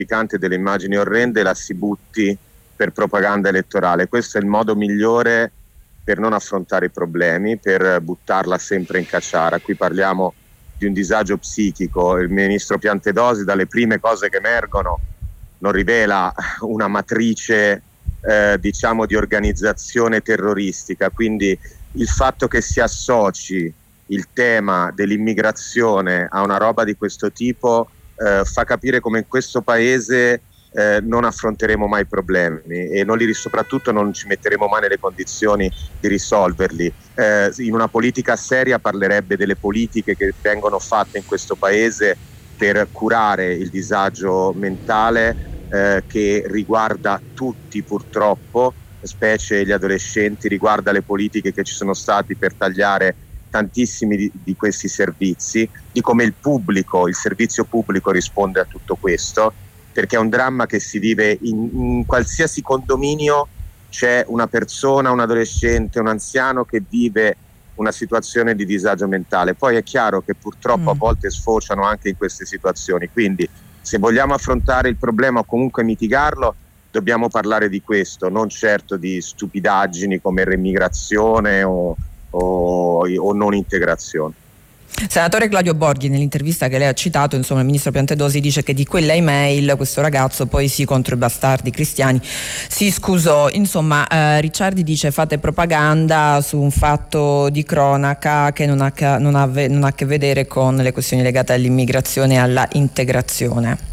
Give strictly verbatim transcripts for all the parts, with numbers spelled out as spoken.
terrificante, delle immagini orrende, la si butti per propaganda elettorale. Questo è il modo migliore per non affrontare i problemi, per buttarla sempre in caciara. Qui parliamo di un disagio psichico. Il ministro Piantedosi, dalle prime cose che emergono, non rivela una matrice eh, diciamo di organizzazione terroristica, quindi il fatto che si associ il tema dell'immigrazione a una roba di questo tipo eh, fa capire come in questo paese eh, non affronteremo mai problemi e non li, soprattutto non ci metteremo mai nelle condizioni di risolverli. Eh, in una politica seria parlerebbe delle politiche che vengono fatte in questo paese per curare il disagio mentale eh, che riguarda tutti purtroppo, specie gli adolescenti, riguarda le politiche che ci sono stati per tagliare tantissimi di, di questi servizi, di come il pubblico, il servizio pubblico risponde a tutto questo, perché è un dramma che si vive in, in qualsiasi condominio. C'è una persona, un adolescente, un anziano che vive una situazione di disagio mentale. Poi è chiaro che purtroppo mm. a volte sfociano anche in queste situazioni, quindi se vogliamo affrontare il problema o comunque mitigarlo dobbiamo parlare di questo, non certo di stupidaggini come remigrazione o O, o non integrazione. Senatore Claudio Borghi, nell'intervista che lei ha citato, insomma, il ministro Piantedosi dice che di quella email questo ragazzo poi sì, contro i bastardi cristiani, si scusò. Insomma, eh, Ricciardi dice: fate propaganda su un fatto di cronaca che non ha, non ha, non ha a che vedere con le questioni legate all'immigrazione e alla integrazione.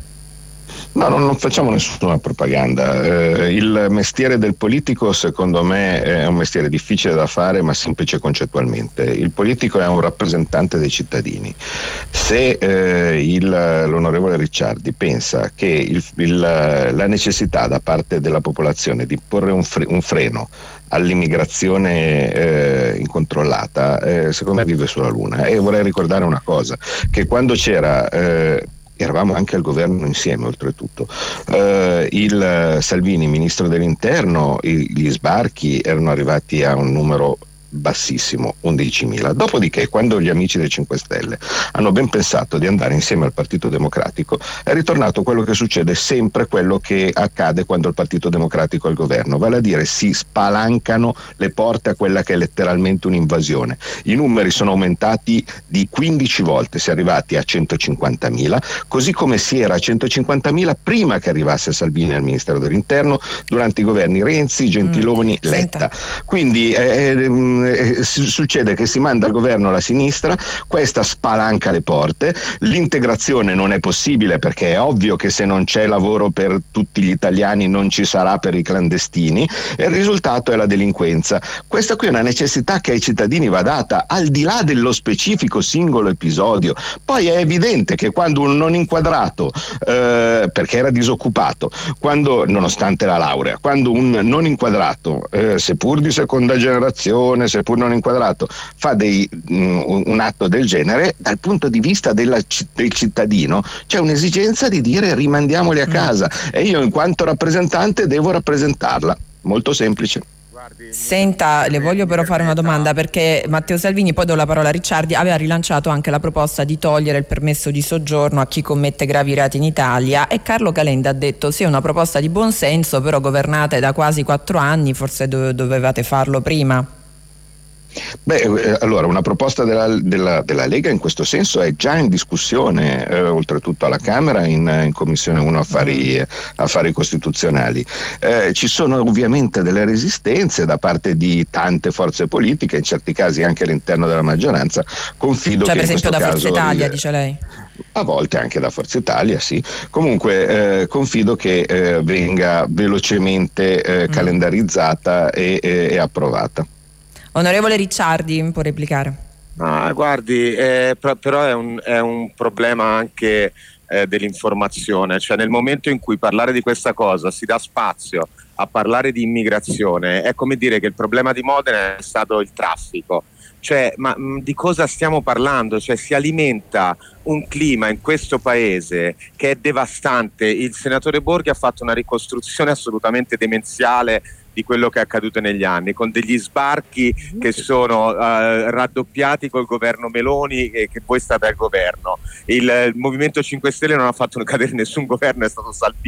No, non, non facciamo nessuna propaganda. Eh, il mestiere del politico, secondo me, è un mestiere difficile da fare, ma semplice concettualmente. Il politico è un rappresentante dei cittadini. Se eh, il, l'onorevole Ricciardi pensa che il, il, la necessità da parte della popolazione di porre un, fre- un freno all'immigrazione eh, incontrollata, eh, secondo me vive sulla luna. E vorrei ricordare una cosa, che quando c'era eh, eravamo anche al governo insieme oltretutto, eh, il Salvini, ministro dell'interno, i, gli sbarchi erano arrivati a un numero bassissimo, undicimila. Dopodiché, quando gli amici dei cinque Stelle hanno ben pensato di andare insieme al Partito Democratico, è ritornato quello che succede sempre, quello che accade quando il Partito Democratico è al governo, vale a dire si spalancano le porte a quella che è letteralmente un'invasione. I numeri sono aumentati di quindici volte, si è arrivati a centocinquantamila, così come si era a centocinquantamila prima che arrivasse Salvini al Ministero dell'Interno, durante i governi Renzi, Gentiloni, mm, Letta. Quindi eh, Eh, succede che si manda al governo la sinistra, questa spalanca le porte, l'integrazione non è possibile perché è ovvio che se non c'è lavoro per tutti gli italiani non ci sarà per i clandestini e il risultato è la delinquenza. Questa qui è una necessità che ai cittadini va data al di là dello specifico singolo episodio. Poi è evidente che quando un non inquadrato eh, perché era disoccupato, quando nonostante la laurea, quando un non inquadrato eh, seppur di seconda generazione, seppur non inquadrato, fa dei, um, un atto del genere, dal punto di vista della, del cittadino c'è un'esigenza di dire rimandiamoli a casa mm. e io in quanto rappresentante devo rappresentarla. Molto semplice. Senta, le voglio però fare una domanda, perché Matteo Salvini, poi do la parola a Ricciardi, aveva rilanciato anche la proposta di togliere il permesso di soggiorno a chi commette gravi reati in Italia e Carlo Calenda ha detto sì, è una proposta di buon senso, però governate da quasi quattro anni, forse do- dovevate farlo prima. Beh, allora una proposta della, della, della Lega in questo senso è già in discussione, eh, oltretutto alla Camera in, in Commissione uno Affari, affari Costituzionali. Eh, ci sono ovviamente delle resistenze da parte di tante forze politiche, in certi casi anche all'interno della maggioranza. Confido cioè che per esempio in da questo Forza caso, Italia, dice lei? A volte anche da Forza Italia, sì. Comunque eh, confido che eh, venga velocemente eh, mm. calendarizzata e, e, e approvata. Onorevole Ricciardi, può replicare. Ah, guardi, eh, però è un, è un problema anche eh, dell'informazione, cioè nel momento in cui parlare di questa cosa si dà spazio a parlare di immigrazione, è come dire che il problema di Modena è stato il traffico. Cioè, ma mh, di cosa stiamo parlando? Cioè, si alimenta un clima in questo paese che è devastante. Il senatore Borghi ha fatto una ricostruzione assolutamente demenziale di quello che è accaduto negli anni, con degli sbarchi che sono uh, raddoppiati col governo Meloni e che poi state al governo. Il, il Movimento cinque Stelle non ha fatto cadere nessun governo, è stato Salvini.